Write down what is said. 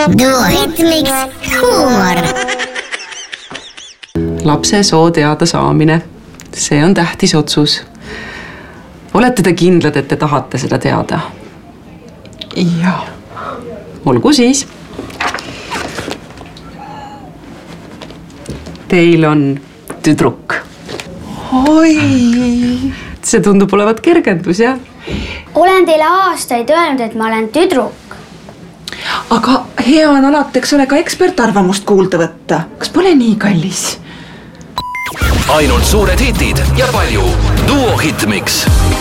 Duo Hitmix huumor. Lapse soo teada saamine. See on tähtis otsus. Olete te kindlad, et te tahate seda teada? Jah. Olgu siis. Teil on tüdruk. Oi! See tundub olevat kergendus, jah? Olen teile aastaid öelnud, et ma olen tüdruk. Aga hea on alati, eks ole, ka ekspertarvamust kuulda võtta. Kas pole nii kallis? Ainult suured hitid ja palju Duo Hitmix.